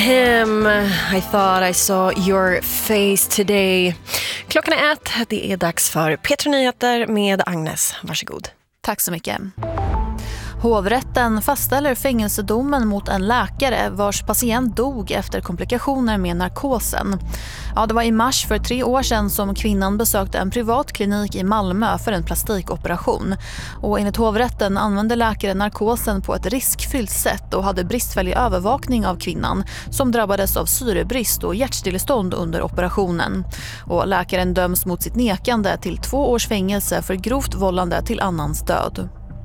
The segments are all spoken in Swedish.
I thought I saw your face today. Klockan är 1. Det är dags för P3 Nyheter med Agnes. Varsågod. Tack så mycket. Hovrätten fastställer fängelsedomen mot en läkare vars patient dog efter komplikationer med narkosen. Ja, det var i mars för 3 år sedan som kvinnan besökte en privat klinik i Malmö för en plastikoperation. Och enligt hovrätten använde läkaren narkosen på ett riskfyllt sätt och hade bristfällig övervakning av kvinnan som drabbades av syrebrist och hjärtstillestånd under operationen. Och läkaren döms mot sitt nekande till 2 års fängelse för grovt vållande till annans död.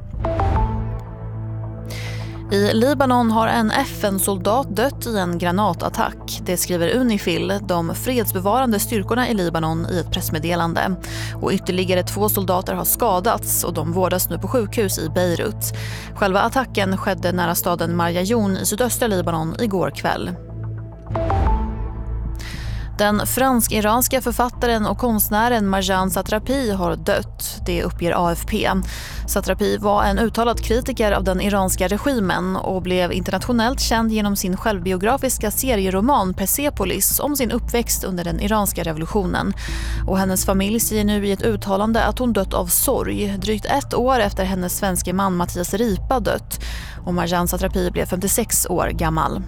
I Libanon har en FN-soldat dött i en granatattack. Det skriver Unifil, de fredsbevarande styrkorna i Libanon, i ett pressmeddelande. Och ytterligare 2 soldater har skadats och de vårdas nu på sjukhus i Beirut. Själva attacken skedde nära staden Marjayoun i sydöstra Libanon igår kväll. Den fransk-iranska författaren och konstnären Marjane Satrapi har dött, det uppger AFP. Satrapi var en uttalad kritiker av den iranska regimen och blev internationellt känd genom sin självbiografiska serieroman Persepolis om sin uppväxt under den iranska revolutionen. Och hennes familj säger nu i ett uttalande att hon dött av sorg, drygt 1 år efter hennes svenske man Mattias Ripa dött. Och Marjane Satrapi blev 56 år gammal.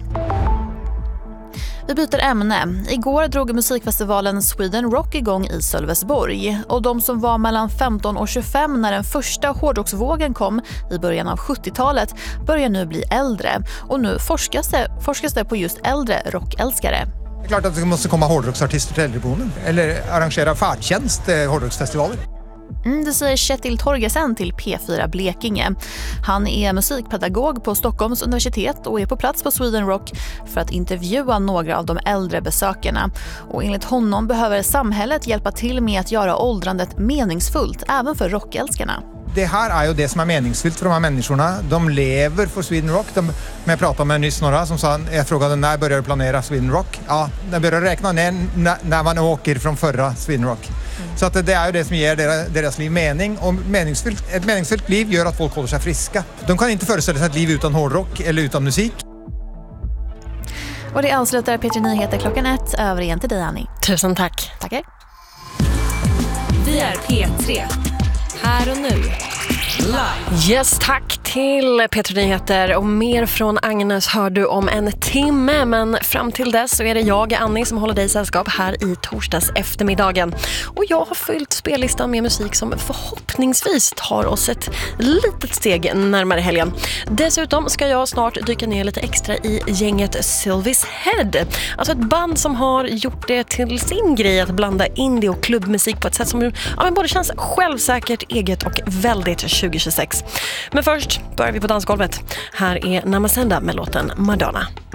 Vi byter ämne. Igår drog musikfestivalen Sweden Rock igång i Sölvesborg. Och de som var mellan 15 och 25 när den första hårdrocksvågen kom i början av 70-talet börjar nu bli äldre. Och nu forskas det på just äldre rockälskare. Det är klart att det måste komma hårdrocksartister till äldreboenden eller arrangera färdtjänst hårdrocksfestivaler. Det säger Kjetil Torgersen till P4 Blekinge. Han är musikpedagog på Stockholms universitet och är på plats på Sweden Rock för att intervjua några av de äldre besökarna. Och enligt honom behöver samhället hjälpa till med att göra åldrandet meningsfullt även för rockälskarna. Det här är ju det som är meningsfullt för de här människorna. De lever för Sweden Rock. Men jag pratade med nyss några som sa, jag frågade när börjar du planera Sweden Rock? Ja, när börjar räkna ner när man åker från förra Sweden Rock. Så att det är ju det som ger deras liv mening. Och ett meningsfullt liv gör att folk håller sig friska. De kan inte föreställa sig ett liv utan hårdrock eller utan musik. Och det avslutar P3 Nyheter klockan 1. Över igen till dig, Annie. Tusen tack. Tackar. Vi är P3. Här och nu. Live. Yes, tack till P3 Nyheter. Och mer från Agnes hör du om en timme. Men fram till dess så är det jag, Annie, som håller dig sällskap här i torsdags eftermiddagen. Och jag har fyllt spellistan med musik som förhoppningsvis tar oss ett litet steg närmare helgen. Dessutom ska jag snart dyka ner lite extra i gänget Sylvies Head. Alltså ett band som har gjort det till sin grej att blanda indie- och klubbmusik på ett sätt som både känns självsäkert, eget och väldigt 2026. Men först börjar vi på dansgolvet. Här är Namasenda med låten Madonna.